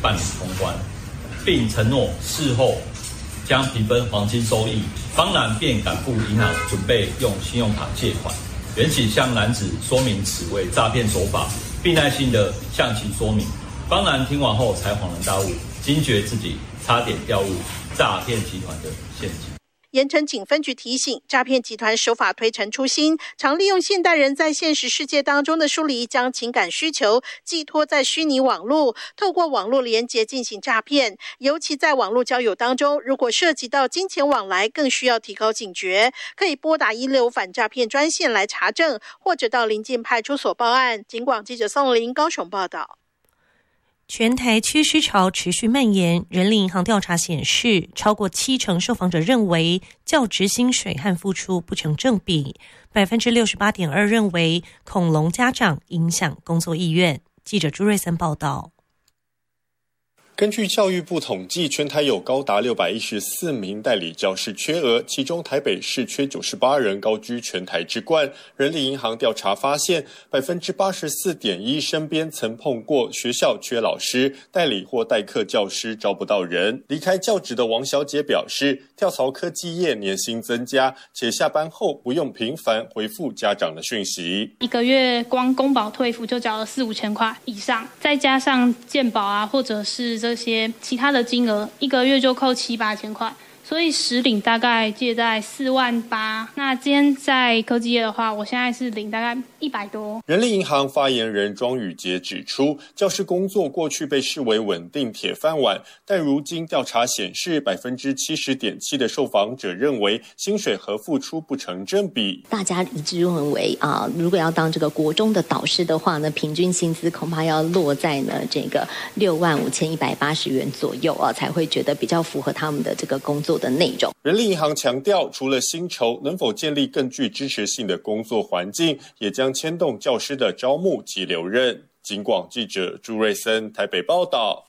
办理通关，并承诺事后将平分黄金收益。方然便赶赴银行准备用信用卡借款，缘起向男子说明此为诈骗手法，并耐心地向其说明。方然听完后才恍然大悟，惊觉自己差点掉入诈骗集团的陷阱。 盐城警分局提醒，诈骗集团手法推陈出新，常利用现代人在现实世界当中的疏离，将情感需求寄托在虚拟网络，透过网络连结进行诈骗。尤其在网络交友当中，如果涉及到金钱往来，更需要提高警觉，可以拨打165反诈骗专线来查证，或者到邻近派出所报案。警广记者宋林高雄报道。 全台缺失潮持续蔓延，人力银行调查显示，超过70%受访者认为教职薪水和付出不成正比，68.2%认为恐龙家长影响工作意愿。记者朱瑞森报道。 根据教育部统计，全台有高达614名代理教师缺额，其中台北市缺98人，高居全台之冠。人力银行调查发现，84.1%身边曾碰过学校缺老师，代理或代课教师招不到人。离开教职的王小姐表示，跳槽科技业年薪增加，且下班后不用频繁回复家长的讯息。 一个月光公保退抚就缴了4-5千块以上，再加上健保啊，或者是这些其他的金额，一个月就扣7-8千块，所以实领大概介在48000。那今天在科技业的话，我现在是领大概100多。 人力银行发言人庄宇杰指出，教师工作过去被视为稳定铁饭碗，但如今调查显示，70.7%的受访者认为薪水和付出不成正比。 大家一致认为如果要当这个国中的导师的话呢，平均薪资恐怕要落在呢这个65180元左右才会觉得比较符合他们的这个工作的内容。 人力银行强调，除了薪酬，能否建立更具支持性的工作环境，也将牵动教师的招募及留任。警广记者朱瑞森台北报道。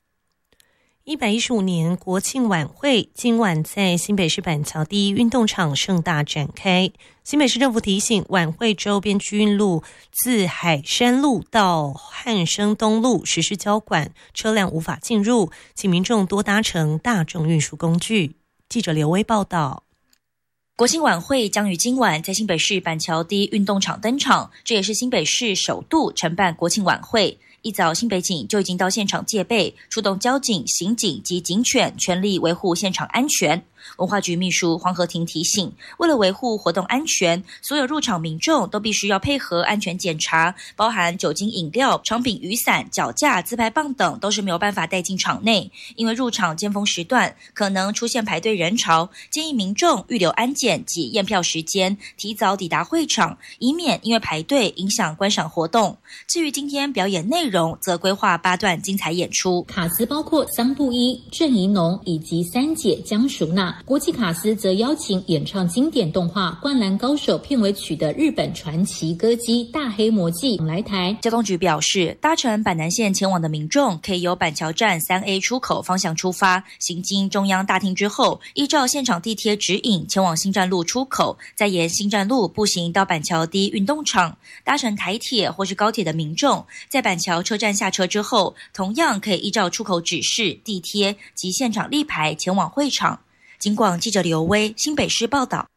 115年国庆晚会今晚在新北市板桥第一运动场盛大展开。新北市政府提醒，晚会周边区运路自海山路到汉生东路实施交管，车辆无法进入，请民众多搭乘大众运输工具。记者刘威报道。 国庆晚会将于今晚在新北市板桥第一运动场登场，这也是新北市首度承办国庆晚会。一早，新北警就已经到现场戒备，出动交警、刑警及警犬，全力维护现场安全。文化局秘书黄和婷提醒，为了维护活动安全，所有入场民众都必须要配合安全检查，包含酒精饮料、长柄雨伞、脚架、自拍棒等都是没有办法带进场内。因为入场尖峰时段可能出现排队人潮，建议民众预留安检及验票时间，提早抵达会场，以免因为排队影响观赏活动。至于今天表演内容，则规划8段精彩演出， 卡司包括桑布伊、郑怡农以及三姐江淑娜。国际卡司则邀请演唱经典动画《灌篮高手》片尾曲的日本传奇歌姬大黑魔记来台。 交通局表示，搭乘板南线前往的民众可以由板桥站3A 出口方向出发，行经中央大厅之后，依照现场地贴指引前往新站路出口，再沿新站路步行到板桥第一运动场。搭乘台铁或是高铁的民众，在板桥车站下车之后，同样可以依照出口指示、地贴及现场立牌前往会场。警广记者刘威新北市报道。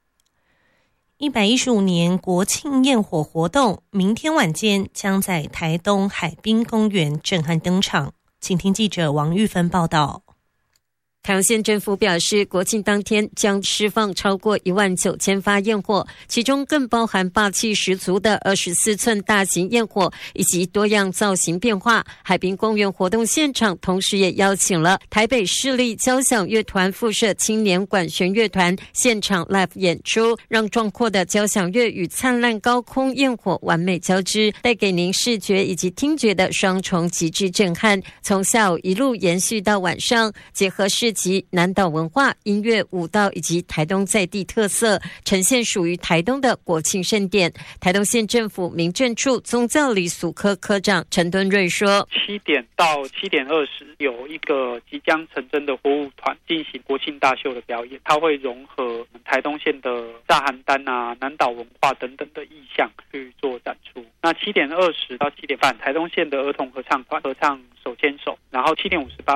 115年国庆焰火活动明天晚间将在台东海滨公园震撼登场，请听记者王玉芬报道。 台东县政府表示，国庆当天将释放超过19000发焰火，其中更包含霸气十足的24寸大型焰火以及多样造型变化。海滨公园活动现场同时也邀请了台北市立交响乐团附设青年管弦乐团现场 live 演出，让壮阔的交响乐与灿烂高空焰火完美交织，带给您视觉以及听觉的双重极致震撼。从下午一路延续到晚上，结合市及南岛文化、音乐、舞蹈以及台东在地特色，呈现属于台东的国庆盛典。台东县政府民政处宗教礼俗科科长陈敦瑞说 ，7点到7点20有一个即将成真的活舞团进行国庆大秀的表演，它会融合台东县的炸邯郸啊、南岛文化等等的意象去做展出。那7点20到7点半，台东县的儿童合唱团合唱手牵手，然后7点58